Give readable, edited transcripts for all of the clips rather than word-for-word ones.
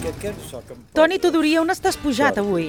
què és això que em posa? Toni Tudoria, on estàs pujat avui?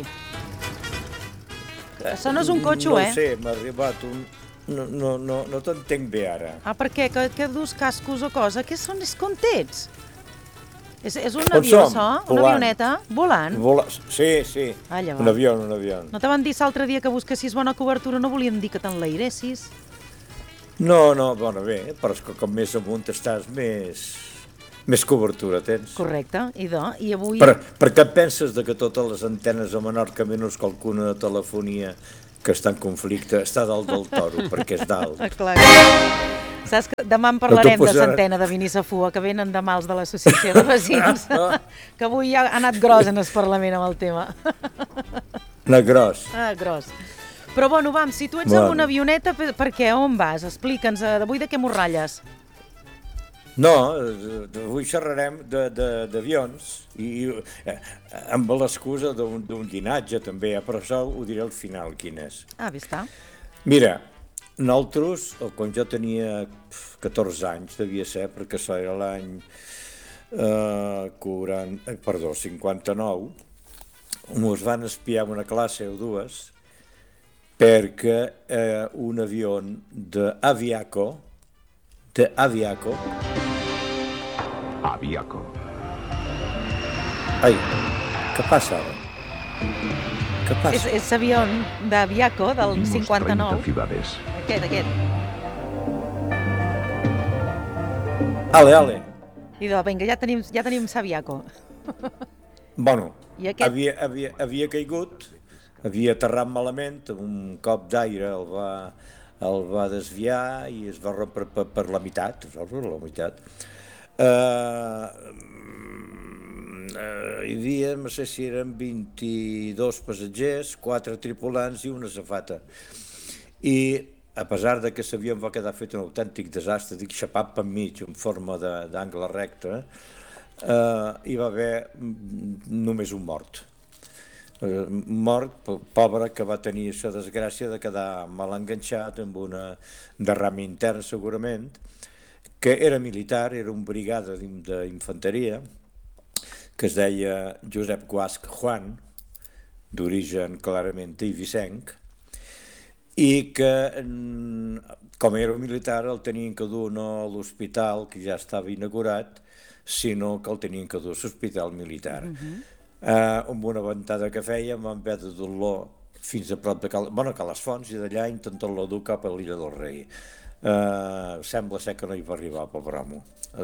Això no és un cotxe, No ho sé, m'ha arribat un... No t'entenc bé ara. Ah, per què? Que dus cascos o cosa? Què són? Com ets? És un On avió, som? això? Una Volant. avioneta? Volant? Sí. Ah, llavors. Un avió. No te van dir l'altre dia que busquessis bona cobertura, no volien dir que t'enlairessis? No, bueno, bé, però és que com més amunt estàs, més cobertura tens. Correcte, i avui... Per què penses de que totes les antenes a Menorca, menys qualcuna de telefonia que està en conflicte, està dalt del toro, perquè és dalt? Clar. Saps que demà en parlarem de l'antena de Binisafua, que venen demà els de l'associació de veïns, que avui ja ha anat gros en el Parlament amb el tema. Anat gros. Gros. Però bueno, vam, si tu ets amb una avioneta, per què? On vas? Explica'ns, avui de què m'ho ratlles? No, avui xerrarem d'avions i amb l'excusa d'un llinatge també, però això ho diré al final, quin és. Ah, bé està. Mira, nosaltres, quan jo tenia 14 anys, devia ser, perquè això era l'any 59, ens van espiar una classe o dues perquè un avió d'Aviaco, Ai, què passa ara? Què passa? És l'avió d'Aviaco del 59. Aquest. Ale. Idò, vinga, ja tenim l'Aviaco. Bueno, I aquest? havia caigut, havia aterrat malament, amb un cop d'aire el va desviar i es va rompre per la meitat, hi havia, no sé si eren 22 passatgers, 4 tripulants i una azafata. I a pesar de que l'avió va quedar fet un autèntic desastre, dic xapat per mig, en forma d'angle recte, hi va haver només un mort. Mort, pobre, que va tenir la desgràcia de quedar mal enganxat amb una derrama intern segurament, que era militar, era un brigada d'infanteria, que es deia Josep Guasch Juan, d'origen clarament eivissenc, i que, com era militar, el tenien que dur no a l'hospital, que ja estava inaugurat, sinó que el tenien que dur a l'hospital militar. Amb una ventada que feia, vam haver de dur-lo fins a prop de Cales Fonts, i d'allà intentant-lo dur cap a l'Illa del Rei. Sembla ser que no hi va arribar, pobre home.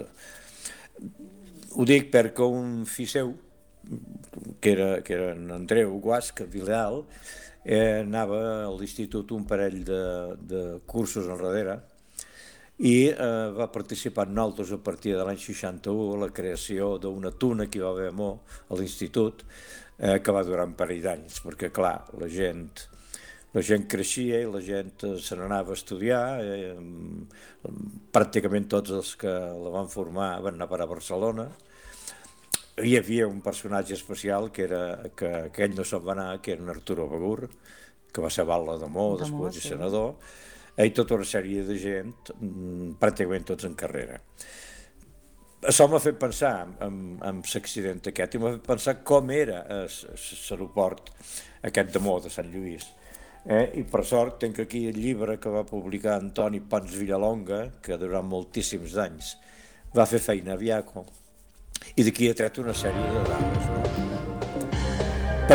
Ho dic perquè un fill seu, que era en Andreu Guasch, Vileal, anava a l'institut un parell de cursos enrere i va participar en nosaltres a partir de l'any 61 a la creació d'una tuna que hi va haver a l'institut, que va durar un parell d'anys, perquè clar, la gent creixia i la gent se n'anava a estudiar, pràcticament tots els que la van formar van anar a parar a Barcelona. Hi havia un personatge especial que aquell no se'n va anar, que era en Arturo Begur, que va ser batlle de Mó, després de senador, i tota una sèrie de gent, pràcticament tots en carrera. Això m'ha fet pensar en l'accident aquest, i m'ha fet pensar com era l'aeroport aquest de Mó, de Sant Lluís. I per sort tenc aquí el llibre que va publicar Antoni Pons Villalonga, que durant moltíssims anys va fer feina a Aviaco, i d'aquí ha tret una sèrie de dades. Per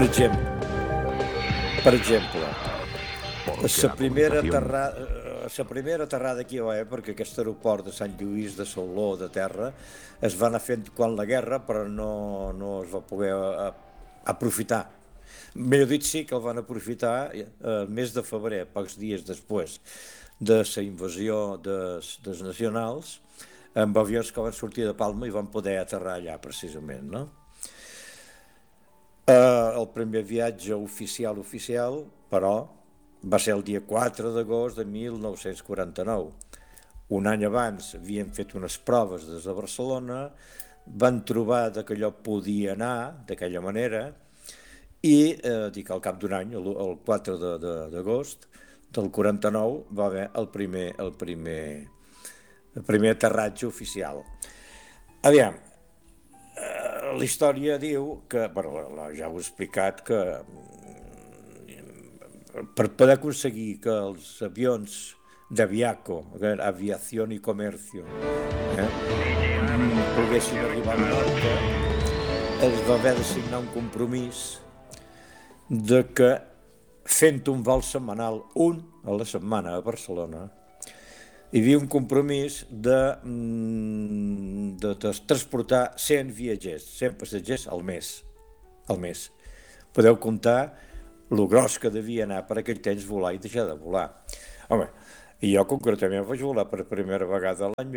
exemple, la primera aterrada que hi va haver, perquè aquest aeroport de Sant Lluís, de Sauló, de terra, es va anar fent quan la guerra, però no es va poder aprofitar. Millor dit, sí que el van aprofitar el mes de febrer, pocs dies després de la invasió dels nacionals, amb avions que van sortir de Palma i van poder aterrar allà, precisament, no? El primer viatge oficial, però, va ser el dia 4 d'agost de 1949. Un any abans havien fet unes proves des de Barcelona, van trobar que allò podia anar d'aquella manera, i al cap d'un any, el 4 d'agost del 49, va haver el primer aterratge oficial. Aviam, la història diu que, ja ho he explicat, que per poder aconseguir que els avions d'Aviaco, Aviación y Comercio, poguessin arribar a Menorca, es va haver de signar un compromís de que fent un vol setmanal, un a la setmana a Barcelona, hi havia un compromís de transportar 100 viatgers, 100 passatgers al mes. Podeu comptar lo gros que devia anar per aquell temps volar i deixar de volar. Home, i jo concretament vaig volar per primera vegada l'any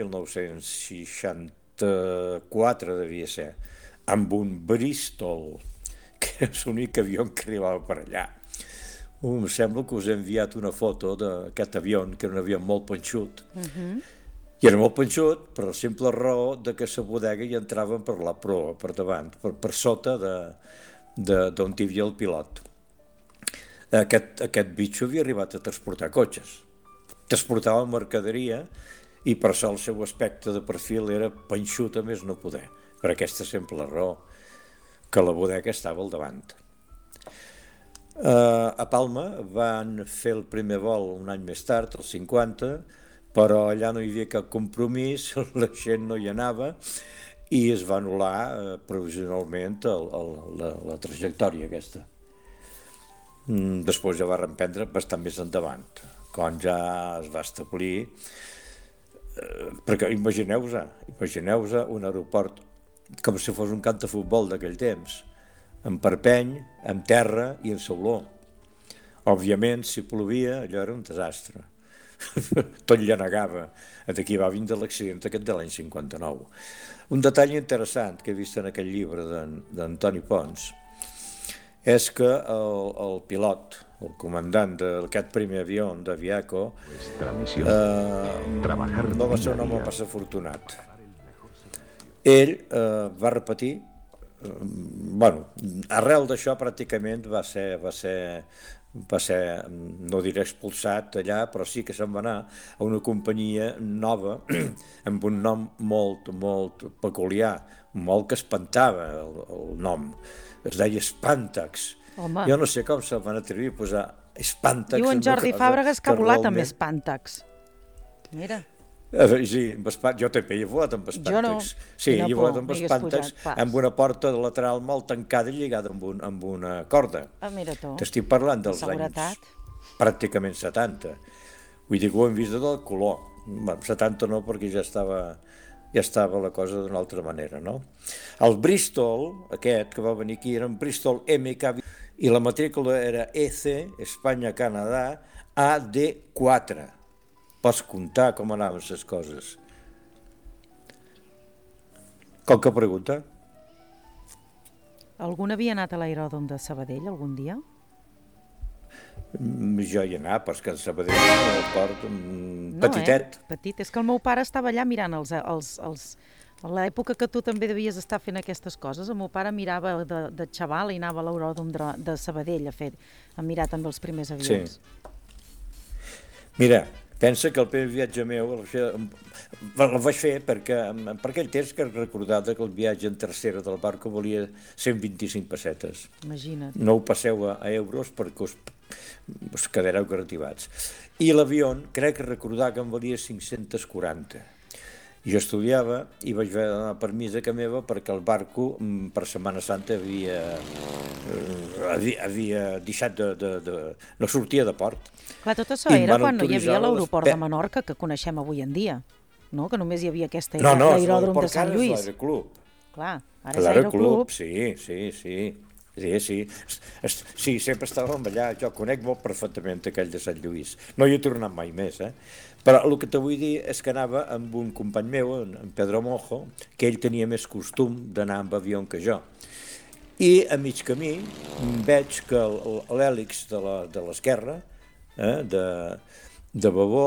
1964, devia ser, amb un Bristol, que és l'únic avió que arribava per allà. Em sembla que us he enviat una foto d'aquest avió, que era un avió molt panxut. I era molt panxut per la simple raó de que la bodega hi entraven per la proa, per davant, per sota d'on hi havia el pilot. Aquest bitxo havia arribat a transportar cotxes. Transportava mercaderia i per això el seu aspecte de perfil era panxut a més no poder, per aquesta simple raó, que la bodega estava al davant. A Palma van fer el primer vol un any més tard, el 50, però allà no hi havia cap compromís, la gent no hi anava i es va anul·lar provisionalment la trajectòria aquesta. Després ja va reemprendre bastant més endavant, quan ja es va establir, perquè imagineu-vos un aeroport com si fos un camp de futbol d'aquell temps, amb perpeny, amb terra i en sauló. Òbviament, si plovia, allò era un desastre. Tot llanegava. D'aquí va vindre l'accident aquest de l'any 59. Un detall interessant que he vist en aquell llibre d'Antoni Pons és que el pilot, el comandant d'aquest primer avió d'Aviaco, no va ser un home massa afortunat. Ell va repetir, arrel d'això pràcticament va ser, no diré expulsat allà, però sí que se'n va anar a una companyia nova amb un nom molt, molt peculiar, molt que espantava el nom. Es deia Spantax. Home. Jo no sé com se'n van atrevir a posar Spantax. Diu en Jordi Fàbregas que ha volat amb Spantax. Mira. Sí, jo també he volat amb Spantax. Jo no. Sí, he volat amb Spantax amb una porta lateral mal tancada i lligada amb una corda. Mira tu. T'estic parlant dels anys pràcticament 70. Vull dir que ho hem vist de tot color. 70 no, perquè ja estava la cosa d'una altra manera, no? El Bristol, aquest que va venir aquí, era un Bristol MK i la matrícula era EC, Espanya-Canadà, AD4. Pots comptar com anaven les coses. Qualque pregunta? Algun havia anat a l'aeròdrom de Sabadell algun dia? Jo hi he anat, però és que a Sabadell és un aeroport petitet. Petit. És que el meu pare estava allà mirant a l'època que tu també devies estar fent aquestes coses. El meu pare mirava de xaval i anava a l'aeròdrom de Sabadell a mirar també els primers avions. Sí. Mira, pensa que el primer viatge meu el vaig fer perquè per aquell temps que recordava que el viatge en tercera del barco valia 125 pessetes. Imagina't. No ho passeu a euros perquè us quedareu grativats. I l'avió crec recordar que em valia 540. Jo estudiava i vaig haver d'anar permís a casa meva perquè el barco per Setmana Santa havia deixat no sortia de port. Clar, tot això era quan no hi havia l'aeroport de Menorca que coneixem avui en dia, no? Que només hi havia aquesta l'aeròdrom de Sant Lluís. No, l'aeroclub. Clar, ara és l'aeroclub. Sí, sempre estàvem allà, jo conec molt perfectament aquell de Sant Lluís. No hi he tornat mai més, Però el que te vull dir és que anava amb un company meu, en Pedro Mojo, que ell tenia més costum d'anar amb avió que jo. I a mig camí veig que l'hèlix de l'esquerra, de Babó,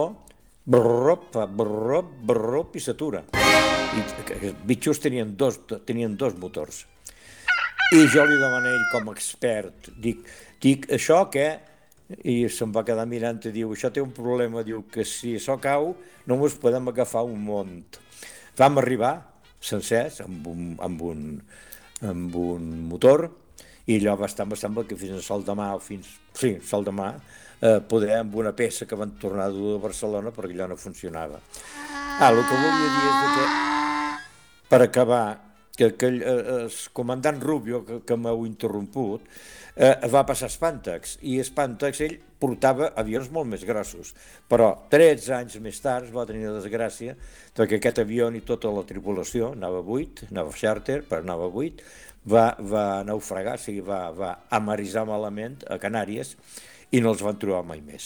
brrop, i s'atura. I els bitxos tenien dos motors. I jo li demanava a ell com a expert, dic, això què? I se'm va quedar mirant i diu, això té un problema, diu que si això cau no ens podem agafar un munt. Vam arribar sencers amb amb un motor, i allò va estar, em sembla que fins a sol demà, sol demà, poder amb una peça que van tornar a dur a Barcelona perquè allò no funcionava. El que volia dir és que, per acabar, que el comandant Rubio, que m'heu interromput, va passar a Spantex, i Spantex ell portava avions molt més grossos, però 13 anys més tard va tenir la desgràcia que aquest avió i tota la tripulació, anava xàrter, però anava buit, va naufragar, o sigui, va amarisar malament a Canàries i no els van trobar mai més.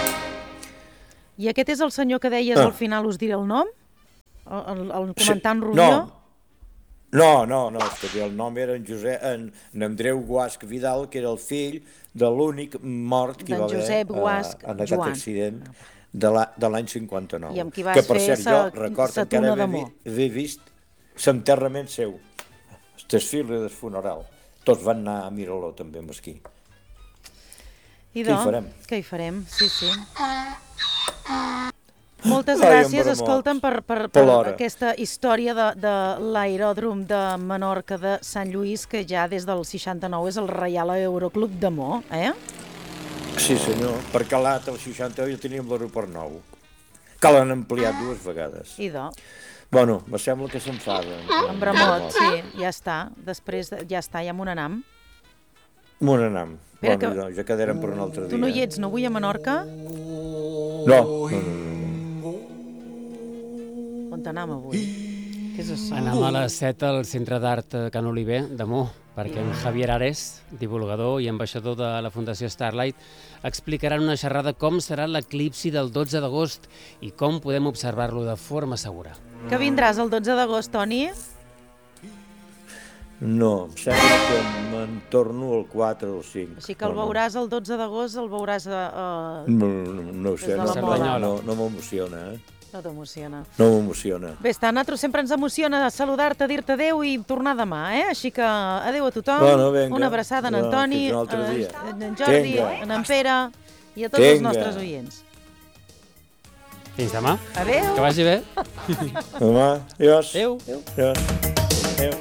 I aquest és el senyor que deies al final, us diré el nom? El comandant Rubió? No, és que el nom era en Andreu Guasch Vidal, que era el fill de l'únic mort que va haver en aquest accident de l'any 59. I amb qui vas fer sa tuna d'amor. He vist l'enterrament seu, el desfile del funeral. Tots van anar a mirar-lo també amb esquí. I doncs, què hi farem? Sí. Moltes gràcies, escolta'm, per aquesta història de l'aeròdrom de Menorca de Sant Lluís, que ja des del 69 és el Reial Aeroclub d'Amor, eh? Sí, senyor, per Calat, el 69, ja teníem l'aeroport nou, que l'han ampliat 2 vegades. I Bueno, me sembla que s'enfaden. En Bramot, sí, ja està. Després, ja està, ja m'ho n'anam. M'ho n'anam. Bueno, ja quedarem per un altre dia. Tu no hi ets, no avui a Menorca? No. On t'anam avui? Què és això? Anam a les 7 al Centre d'Art Can Oliver d'Amor, perquè en Javier Ares, divulgador i ambaixador de la Fundació Starlight, explicarà en una xerrada com serà l'eclipsi del 12 d'agost i com podem observar-lo de forma segura. Que vindràs el 12 d'agost, Toni? No, em sembla que me'n torno el 4 o el 5. Així que el veuràs el 12 d'agost, el veuràs No ho sé, no m'emociona, No t'emociona. No m'emociona. Bé, a nosaltres sempre ens emociona saludar-te, dir-te adéu i tornar demà, Així que adéu a tothom, una abraçada a en Antoni, a en Jordi, a en Pere i a tots els nostres oients. Fins demà. Adéu. Que vagi bé. Demà. Adiós. Adéu. Adiós.